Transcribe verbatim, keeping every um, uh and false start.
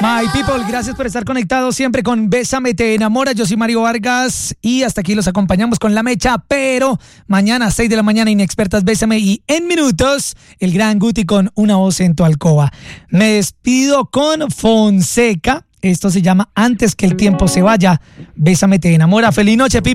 My people, gracias por estar conectados siempre con Bésame Te Enamora. Yo soy Mario Vargas y hasta aquí los acompañamos con La Mecha, pero mañana a seis de la mañana Inexpertas Bésame y en minutos el gran Guti con Una Voz en tu Alcoba. Me despido con Fonseca. Esto se llama Antes que el tiempo se vaya. Bésame Te Enamora. Feliz noche, people.